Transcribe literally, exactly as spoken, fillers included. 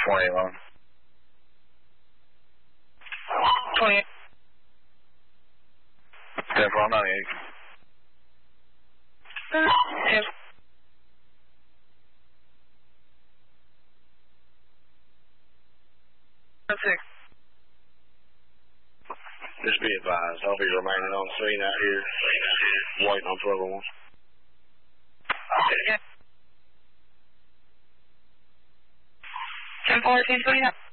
twenty one. twenty-eight. ten four ninety-eight. ten. six. Just be advised, I'll be remaining on scene out here, waiting on twelve oh one. ten four, ten twenty-nine.